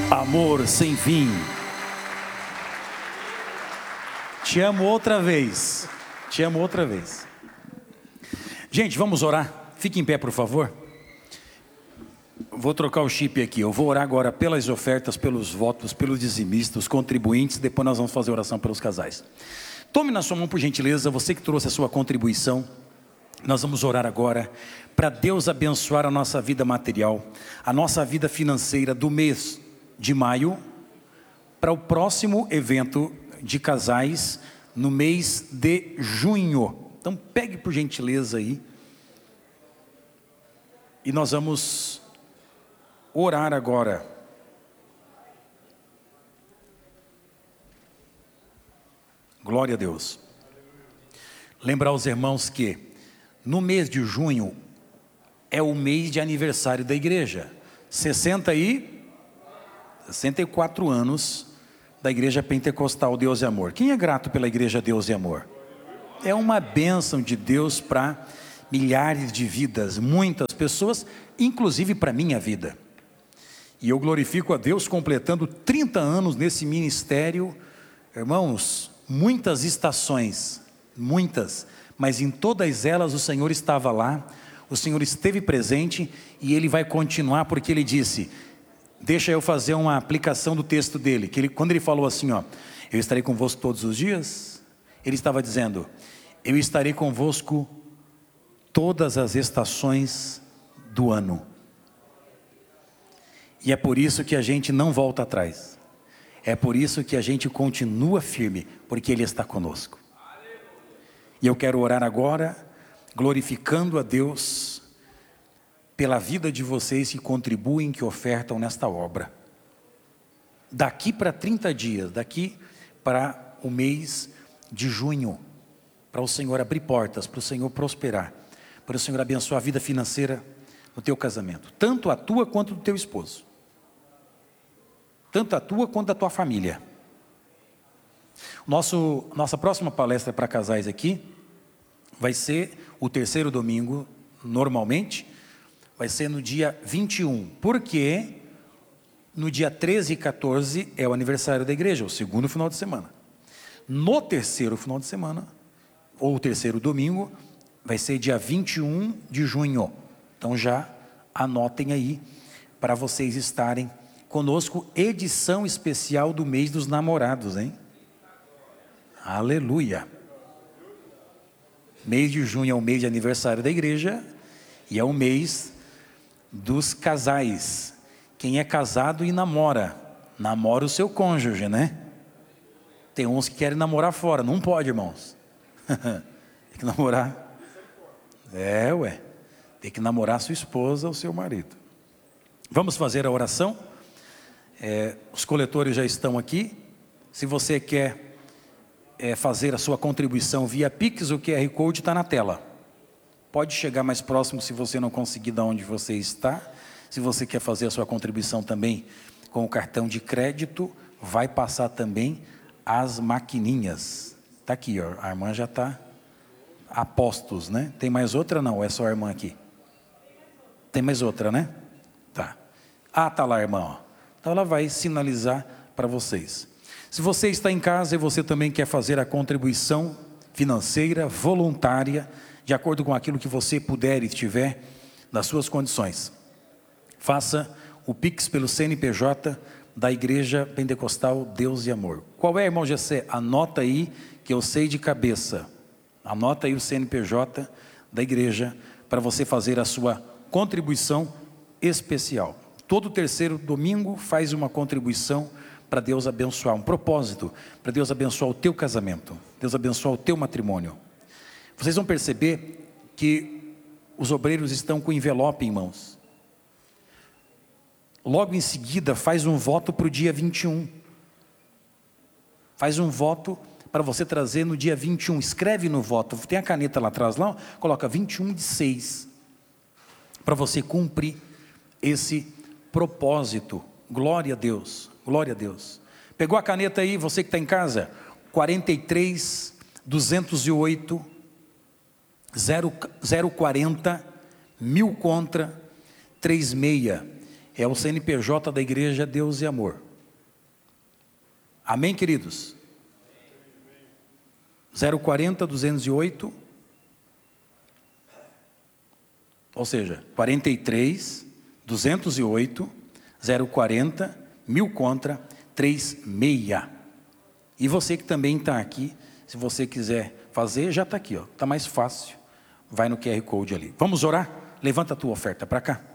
Amor sem fim. Te amo outra vez. Te amo outra vez. Gente, vamos orar. Fique em pé, por favor. Vou trocar o chip aqui. Eu vou orar agora pelas ofertas, pelos votos, pelos dizimistas, os contribuintes. Depois nós vamos fazer oração pelos casais. Tome na sua mão, por gentileza, você que trouxe a sua contribuição. Nós vamos orar agora para Deus abençoar a nossa vida material, a nossa vida financeira do mês de maio para o próximo evento de casais no mês de junho. Então pegue por gentileza aí e nós vamos orar agora. Glória a Deus. Lembrar aos irmãos que no mês de junho é o mês de aniversário da igreja. 64 anos da Igreja Pentecostal Deus e Amor. Quem é grato pela Igreja Deus e Amor? É uma bênção de Deus para milhares de vidas, muitas pessoas, inclusive para a minha vida. E eu glorifico a Deus completando 30 anos nesse ministério. Irmãos, muitas estações, muitas, mas em todas elas o Senhor estava lá, o Senhor esteve presente e Ele vai continuar, porque Ele disse, deixa eu fazer uma aplicação do texto dele, que quando ele falou assim, ó, eu estarei convosco todos os dias, ele estava dizendo, eu estarei convosco todas as estações do ano. E é por isso que a gente não volta atrás, é por isso que a gente continua firme, porque Ele está conosco. E eu quero orar agora, glorificando a Deus pela vida de vocês que contribuem, que ofertam nesta obra. Daqui para 30 dias, daqui para o mês de junho, para o Senhor abrir portas, para o Senhor prosperar, para o Senhor abençoar a vida financeira no teu casamento, tanto a tua quanto do teu esposo, tanto a tua quanto da tua família. Nossa próxima palestra para casais aqui vai ser o terceiro domingo, normalmente, vai ser no dia 21, porque no dia 13 e 14 é o aniversário da igreja, o segundo final de semana. No terceiro final de semana, ou o terceiro domingo, vai ser dia 21 de junho. Então já anotem aí, para vocês estarem conosco, edição especial do mês dos namorados, hein? Aleluia! Mês de junho é o mês de aniversário da igreja, e é o mês dos casais. Quem é casado e namora o seu cônjuge, né? Tem uns que querem namorar fora, não pode, irmãos. Tem que namorar. Tem que namorar sua esposa ou seu marido. Vamos fazer a oração. Os coletores já estão aqui. Se você quer fazer a sua contribuição via Pix, o QR Code está na tela. Pode chegar mais próximo se você não conseguir de onde você está. Se você quer fazer a sua contribuição também com o cartão de crédito, vai passar também as maquininhas. Está aqui, ó, a irmã já está a postos, né? Tem mais outra não? Ou é só a irmã aqui? Tem mais outra, né? Tá. Tá lá, irmã, ó. Então ela vai sinalizar para vocês. Se você está em casa e você também quer fazer a contribuição financeira, voluntária, de acordo com aquilo que você puder e tiver nas suas condições, faça o Pix pelo CNPJ da Igreja Pentecostal Deus e Amor. Qual é, irmão Gessé? Anota aí, que eu sei de cabeça. Anota aí o CNPJ da igreja, para você fazer a sua contribuição especial. Todo terceiro domingo faz uma contribuição para Deus abençoar, um propósito, para Deus abençoar o teu casamento, Deus abençoar o teu matrimônio. Vocês vão perceber que os obreiros estão com envelope em mãos. Logo em seguida, faz um voto para o dia 21. Faz um voto para você trazer no dia 21. Escreve no voto. Tem a caneta lá atrás, lá, coloca 21/6. Para você cumprir esse propósito. Glória a Deus. Glória a Deus. Pegou a caneta aí, você que está em casa? 43.208 040 1000 contra 36. É o CNPJ da igreja Deus e Amor. Amém, queridos? 040-208, ou seja, 43-208, 040, 1000 contra 36. E você que também está aqui, se você quiser fazer, já está aqui, ó, está mais fácil. Vai no QR Code ali. Vamos orar? Levanta a tua oferta para cá.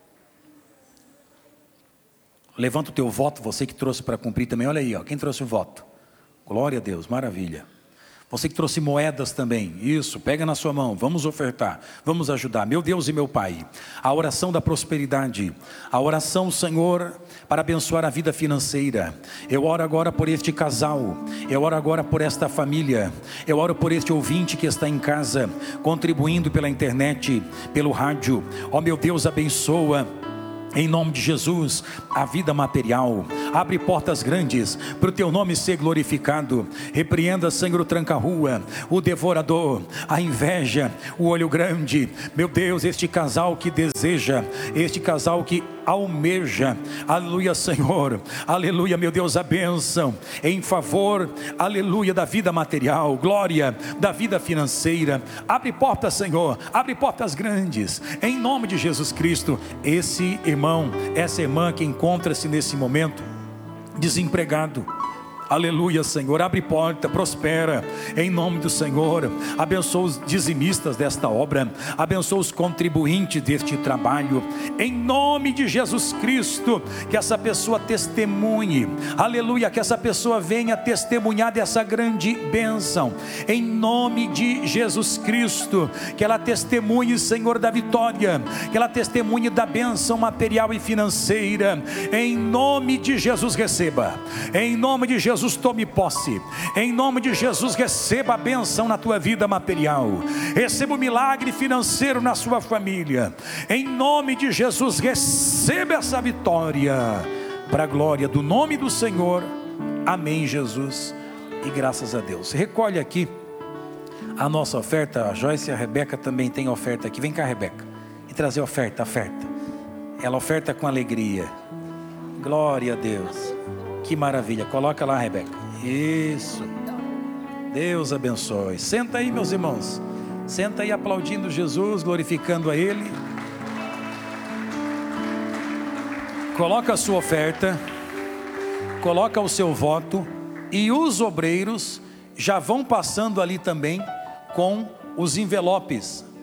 Levanta o teu voto, você que trouxe para cumprir também. Olha aí, ó, quem trouxe o voto? Glória a Deus, maravilha. Você que trouxe moedas também, isso, pega na sua mão, vamos ofertar, vamos ajudar. Meu Deus e meu Pai, a oração da prosperidade, a oração, Senhor, para abençoar a vida financeira. Eu oro agora por este casal, eu oro agora por esta família, eu oro por este ouvinte que está em casa, contribuindo pela internet, pelo rádio. Ó meu Deus, abençoa, em nome de Jesus, a vida material. Abre portas grandes para o teu nome ser glorificado. Repreenda, Senhor, o tranca-rua, o devorador, a inveja, o olho grande. Meu Deus, este casal que deseja, este casal que almeja, aleluia, Senhor, aleluia, meu Deus, a bênção em favor, aleluia, da vida material, glória da vida financeira. Abre portas, Senhor, abre portas grandes, em nome de Jesus Cristo. Esse irmão, essa irmã que encontra-se nesse momento desempregado, aleluia, Senhor, abre porta, prospera, em nome do Senhor. Abençoa os dizimistas desta obra, abençoa os contribuintes deste trabalho, em nome de Jesus Cristo. Que essa pessoa testemunhe, aleluia, que essa pessoa venha testemunhar dessa grande bênção, em nome de Jesus Cristo. Que ela testemunhe, Senhor, da vitória, que ela testemunhe da bênção material e financeira, em nome de Jesus. Receba, em nome de Jesus, tome posse, em nome de Jesus, receba a bênção na tua vida material, receba o milagre financeiro na sua família, em nome de Jesus, receba essa vitória, para a glória do nome do Senhor, amém, Jesus, e graças a Deus. Recolhe aqui a nossa oferta, a Joyce e a Rebeca também tem oferta aqui, vem cá, Rebeca, e trazer oferta, ela oferta com alegria, glória a Deus. Que maravilha, coloca lá, Rebeca. Isso, Deus abençoe. Senta aí, meus irmãos, senta aí aplaudindo Jesus, glorificando a Ele. Coloca a sua oferta, coloca o seu voto, e os obreiros já vão passando ali também com os envelopes.